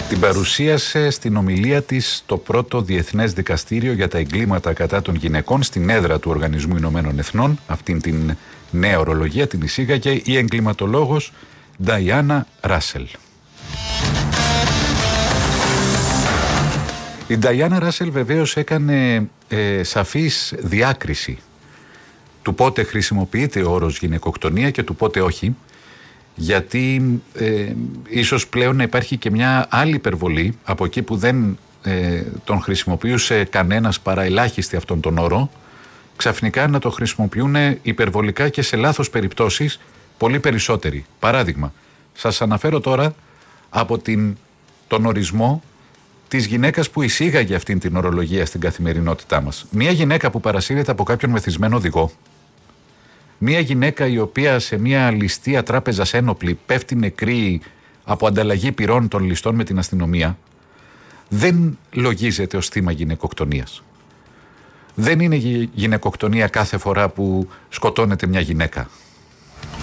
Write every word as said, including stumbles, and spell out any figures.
Την παρουσίασε στην ομιλία της το πρώτο Διεθνές Δικαστήριο για τα Εγκλήματα κατά των Γυναικών στην έδρα του Οργανισμού Ηνωμένων Εθνών. Αυτήν την νέα ορολογία την εισήγαγε η εγκληματολόγος Νταϊάννα Ράσελ. Η Νταϊάννα Ράσελ βεβαίως έκανε ε, σαφής διάκριση του πότε χρησιμοποιείται ο όρος γυναικοκτονία και του πότε όχι, γιατί ε, ίσως πλέον να υπάρχει και μια άλλη υπερβολή από εκεί που δεν ε, τον χρησιμοποιούσε κανένας παρά ελάχιστη αυτόν τον όρο, ξαφνικά να το χρησιμοποιούν υπερβολικά και σε λάθος περιπτώσεις πολύ περισσότεροι. Παράδειγμα, σας αναφέρω τώρα από την, τον ορισμό της γυναίκας που εισήγαγε αυτήν την ορολογία στην καθημερινότητά μας. Μια γυναίκα που παρασύρεται από κάποιον μεθυσμένο οδηγό, μια γυναίκα η οποία σε μια ληστεία τράπεζας ένοπλη πέφτει νεκρή από ανταλλαγή πυρών των ληστών με την αστυνομία, δεν λογίζεται ως θύμα γυναικοκτονίας. Δεν είναι γυναικοκτονία κάθε φορά που σκοτώνεται μια γυναίκα.